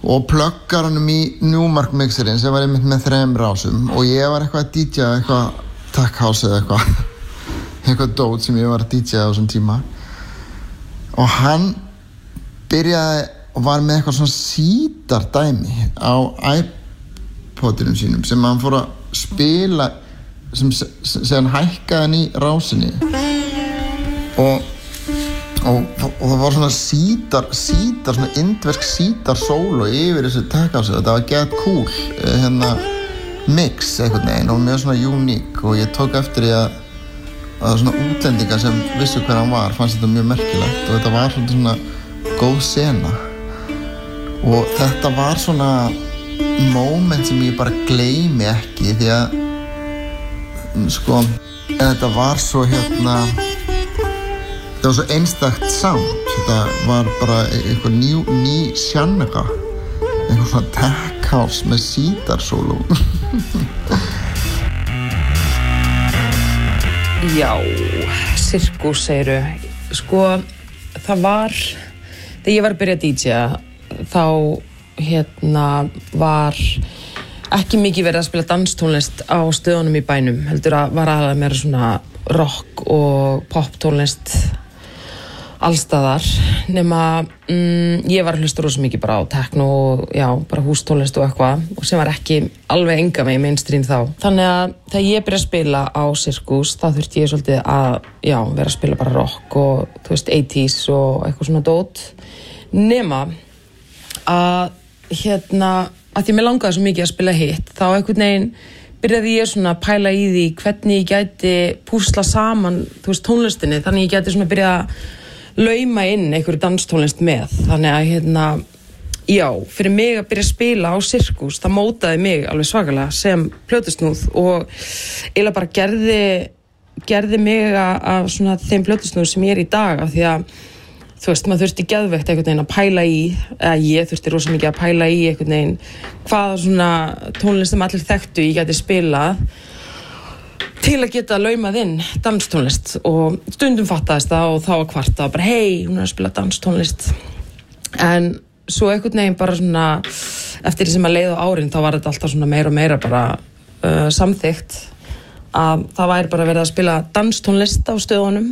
og pluggar honum í Newmark mixerinn sem var einmitt með 3 rásum og ég var eitthvað að DJ eitthvað tech house eða eitthvað dót sem ég var að DJ á þessum tíma og hann byrjaði og var með eitthvað svona sítardæmi á iPodinum sínum sem hann fór að spila sem hann hækkaði hann í rásinni og það var svona sítar svona indversk sítar sóló yfir þessu tech house þetta var get cool mix einhvern veginn og mjög svona uník og ég tók eftir því að svona útlendingar sem vissu hver hann var fannst þetta mjög merkilegt og þetta var svona góð sena og þetta var svona moment sem ég bara gleymi ekki því að sko þetta var svo þetta var svo einstakt sound þetta var bara eitthvað ný genre eitthvað svona tech house með sítarsóló Já, sirkus segiru sko, það var þegar ég var að byrja að DJ þá var ekki mikið verið að spila danstónlist á stöðunum í bænum heldur að var aðalega meira svona rock og pop tónlist allstaðar nema ég var að hlusta rosa mikið bara á techno og já, bara hústónlist og eitthvað og sem var ekki alveg enga með mainstream þá þannig að þegar ég byrjaði að spila á sirkus þá þurfti ég svolítið að já, vera að spila bara rock og þú veist 80s og eitthvað svona dót nema að að því mér langaði svo mikið að spila hitt þá einhvern veginn byrjaði ég svona að pæla í því hvernig ég gæti púsla saman þú veist tónlistinni þannig ég gæti svona byrja að lauma inn einhverju danstónlist með þannig að já, fyrir mig að byrja að spila á sirkus það mótaði mig alveg svakalega sem plötusnúð og eiginlega bara gerði mig af svona þeim plötusnúð sem ég er í dag af því að þú veist, maður þurfti geðveikt einhvern veginn að pæla í eða ég þurfti rosa mikið að pæla í einhvern veginn hvaða svona tónlist sem allir þekktu ég gæti spilað til að geta laumað inn danstónlist og stundum fattaðist það og þá að kvarta bara hei, hún er að spila danstónlist en svo einhvern veginn bara svona eftir því sem að leið á árin þá var þetta alltaf svona meira og meira bara samþykkt að það væri bara verið að spila danstónlist á stöðunum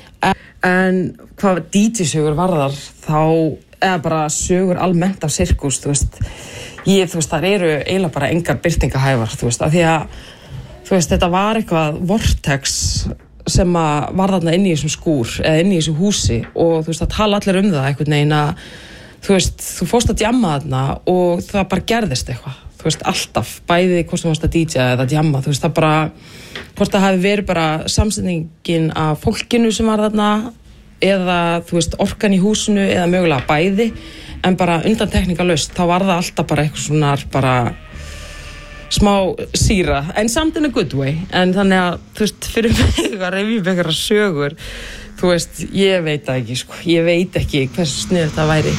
en hvað DJ-sögur varðar þá eða bara sögur almennt af sirkus þú veist, það eru eiginlega bara engar birtingahæfar þú veist, af því að þú veist, þetta var eitthvað vortex sem að var þarna inn í þessum skúr eða inn í þessu húsi og þú veist, það tala allir það einhvern veginn að þú veist, þú fórst að djamma þarna og það bara gerðist eitthvað þú veist, alltaf, bæði hvort þú varst að DJ eða djamma, þú veist, það bara hvort það hafi verið bara samsetningin af fólkinu sem var þarna eða, þú veist, orkan í húsinu eða mögulega bæði, en bara undantekningarlaust, þá var það alltaf bara eitthvað svona bara smá síra, en samt in a good way en þannig að, þú veist, fyrir mig að rifja upp einhverjar sögur þú veist, ég veit það ekki, sko ég veit ekki hversu sniðugt það væri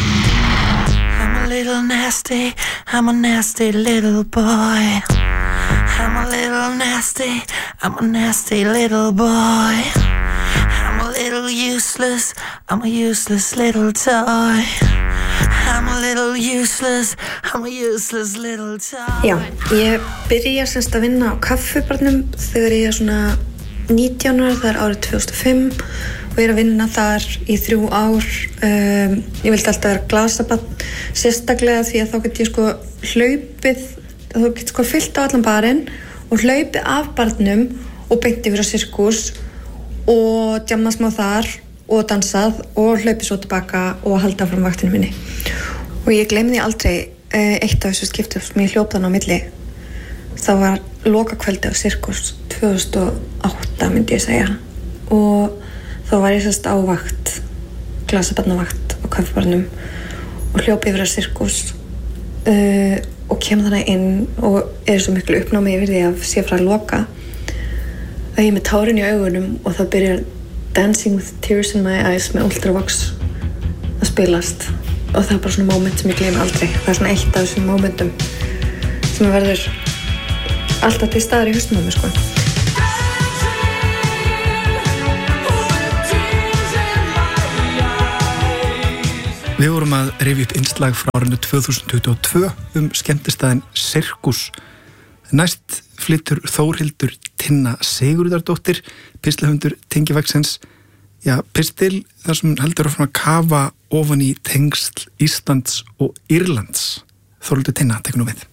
I'm a little nasty, I'm a nasty little boy I'm a little nasty, I'm a nasty little boy I'm a little useless, I'm a useless little toy I'm a little useless, I'm a useless little toy Já, ég byrja semst að vinna á kaffibarnum þegar ég er svona 19 ára, það er árið 2005 og ég er að vinna þar í 3 ár ég vildi alltaf vera glasabarn sérstaklega því að þá get ég sko hlaupið, þá get sko fyllt á allan barinn og hlaupið af barnum og beint yfir á sirkus og djammað smá þar og dansað og hlaupið svo tilbaka og halda fram vaktinu minni og ég gleymi því aldrei eitt af þessu skiptum sem ég hljóp þarna á milli það var lokakvöldi á sirkus 2008 myndi ég segja og þá var ég sérst á vakt glasabarnavakt á kaffibarnum og hljóp yfir á sirkus og kem þarna inn og er svo miklu uppnámi yfir því að sé frá að loka að ég er með tárin í augunum og þá byrjar Dancing with Tears in My Eyes með Ultravox að spilast og það er bara svona moment sem ég gleymi aldrei það er svona eitt af þessum momentum sem verður alltaf til staðar í hausnum á mér sko Við vorum að rifja upp innslag frá árinu 2022 skemmtistæðin Sirkus. Næst flytur Þórhildur Tinna Sigurðardóttir, pistlahundur Tengivaxins, pistil þar sem heldur áfram að kafa ofan í tengsl Íslands og Írlands. Þórhildur Tinna, tekur nú við.